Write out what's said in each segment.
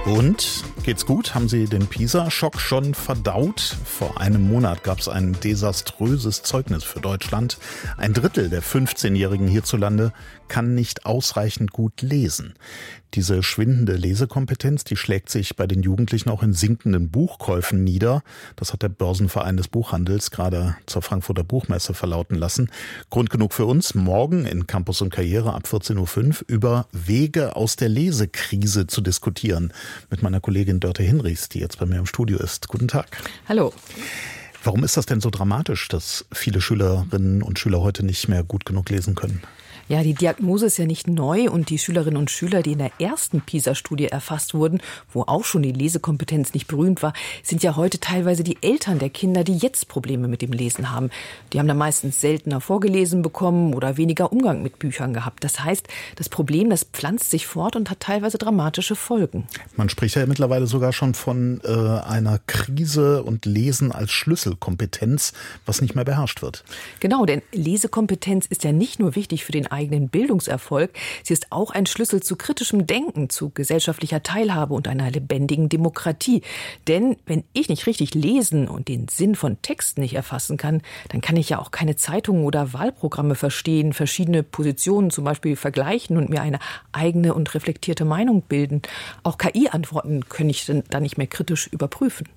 Und geht's gut? Haben Sie den PISA-Schock schon verdaut? Vor einem Monat gab es ein desaströses Zeugnis für Deutschland. Ein Drittel der 15-Jährigen hierzulande kann nicht ausreichend gut lesen. Diese schwindende Lesekompetenz, die schlägt sich bei den Jugendlichen auch in sinkenden Buchkäufen nieder. Das hat der Börsenverein des Buchhandels gerade zur Frankfurter Buchmesse verlauten lassen. Grund genug für uns, morgen in Campus und Karriere ab 14.05 Uhr über Wege aus der Lesekrise zu diskutieren. Mit meiner Kollegin Dörte Hinrichs, die jetzt bei mir im Studio ist. Guten Tag. Hallo. Warum ist das denn so dramatisch, dass viele Schülerinnen und Schüler heute nicht mehr gut genug lesen können? Ja, die Diagnose ist ja nicht neu und die Schülerinnen und Schüler, die in der ersten PISA-Studie erfasst wurden, wo auch schon die Lesekompetenz nicht berühmt war, sind ja heute teilweise die Eltern der Kinder, die jetzt Probleme mit dem Lesen haben. Die haben dann meistens seltener vorgelesen bekommen oder weniger Umgang mit Büchern gehabt. Das heißt, das Problem, das pflanzt sich fort und hat teilweise dramatische Folgen. Man spricht ja mittlerweile sogar schon von einer Krise und Lesen als Schlüsselkompetenz, was nicht mehr beherrscht wird. Genau, denn Lesekompetenz ist ja nicht nur wichtig für den eigenen Bildungserfolg. Sie ist auch ein Schlüssel zu kritischem Denken, zu gesellschaftlicher Teilhabe und einer lebendigen Demokratie. Denn wenn ich nicht richtig lesen und den Sinn von Texten nicht erfassen kann, dann kann ich ja auch keine Zeitungen oder Wahlprogramme verstehen, verschiedene Positionen zum Beispiel vergleichen und mir eine eigene und reflektierte Meinung bilden. Auch KI-Antworten kann ich dann nicht mehr kritisch überprüfen.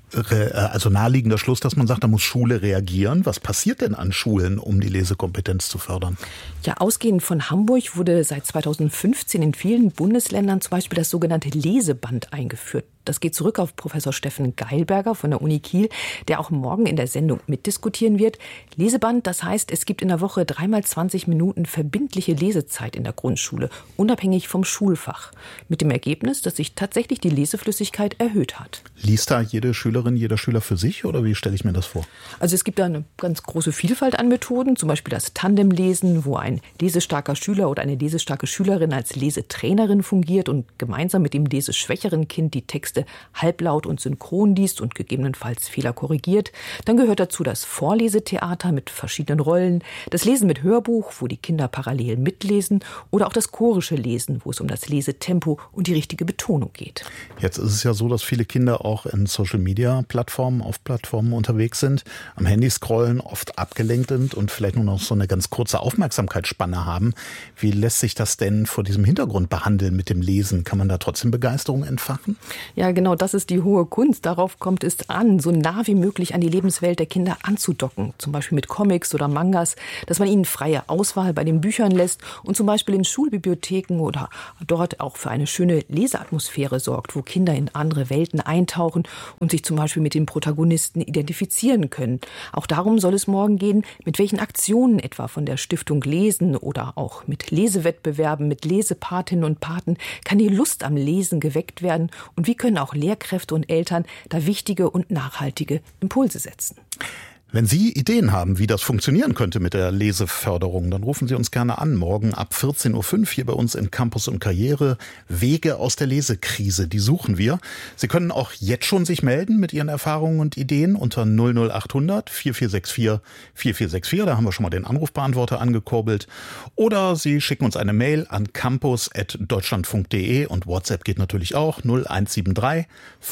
Also naheliegender Schluss, dass man sagt, da muss Schule reagieren. Was passiert denn an Schulen, um die Lesekompetenz zu fördern? Ja, ausgehend von Hamburg wurde seit 2015 in vielen Bundesländern zum Beispiel das sogenannte Leseband eingeführt. Das geht zurück auf Professor Steffen Geilberger von der Uni Kiel, der auch morgen in der Sendung mitdiskutieren wird. Leseband, das heißt, es gibt in der Woche 3x 20 Minuten verbindliche Lesezeit in der Grundschule, unabhängig vom Schulfach. Mit dem Ergebnis, dass sich tatsächlich die Leseflüssigkeit erhöht hat. Liest da jede Schülerin, jeder Schüler für sich oder wie stelle ich mir das vor? Also es gibt da eine ganz große Vielfalt an Methoden, zum Beispiel das Tandemlesen, wo ein lesestarker Schüler oder eine lesestarke Schülerin als Lesetrainerin fungiert und gemeinsam mit dem leseschwächeren Kind die Texte halblaut und synchron liest und gegebenenfalls Fehler korrigiert. Dann gehört dazu das Vorlesetheater mit verschiedenen Rollen, das Lesen mit Hörbuch, wo die Kinder parallel mitlesen, oder auch das chorische Lesen, wo es um das Lesetempo und die richtige Betonung geht. Jetzt ist es ja so, dass viele Kinder auch in Social-Media-Plattformen, auf Plattformen unterwegs sind, am Handy scrollen, oft abgelenkt sind und vielleicht nur noch so eine ganz kurze Aufmerksamkeitsspanne haben. Wie lässt sich das denn vor diesem Hintergrund behandeln mit dem Lesen? Kann man da trotzdem Begeisterung entfachen? Ja, genau, das ist die hohe Kunst. Darauf kommt es an, so nah wie möglich an die Lebenswelt der Kinder anzudocken. Zum Beispiel mit Comics oder Mangas, dass man ihnen freie Auswahl bei den Büchern lässt und zum Beispiel in Schulbibliotheken oder dort auch für eine schöne Leseatmosphäre sorgt, wo Kinder in andere Welten eintauchen und sich zum Beispiel mit den Protagonisten identifizieren können. Auch darum soll es morgen gehen, mit welchen Aktionen etwa von der Stiftung Lesen oder auch mit Lesewettbewerben, mit Lesepatinnen und Paten kann die Lust am Lesen geweckt werden und wie können auch Lehrkräfte und Eltern da wichtige und nachhaltige Impulse setzen. Wenn Sie Ideen haben, wie das funktionieren könnte mit der Leseförderung, dann rufen Sie uns gerne an. Morgen ab 14.05 Uhr hier bei uns in Campus und Karriere. Wege aus der Lesekrise, die suchen wir. Sie können auch jetzt schon sich melden mit Ihren Erfahrungen und Ideen unter 00800 4464 4464. Da haben wir schon mal den Anrufbeantworter angekurbelt. Oder Sie schicken uns eine Mail an campus@deutschlandfunk.de und WhatsApp geht natürlich auch 0173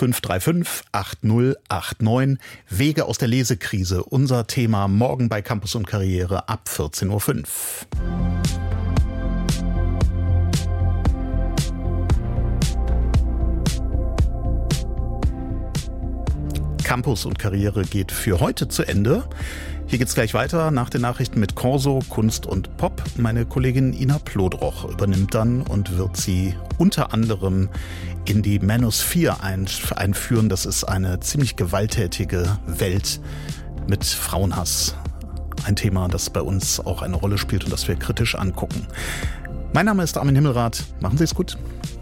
535 8089. Wege aus der Lesekrise. Unser Thema morgen bei Campus und Karriere ab 14.05 Uhr. Campus und Karriere geht für heute zu Ende. Hier geht's gleich weiter nach den Nachrichten mit Corso, Kunst und Pop. Meine Kollegin Ina Plodroch übernimmt dann und wird Sie unter anderem in die Manosphere einführen. Das ist eine ziemlich gewalttätige Welt mit Frauenhass. Ein Thema, das bei uns auch eine Rolle spielt und das wir kritisch angucken. Mein Name ist Armin Himmelrath. Machen Sie es gut.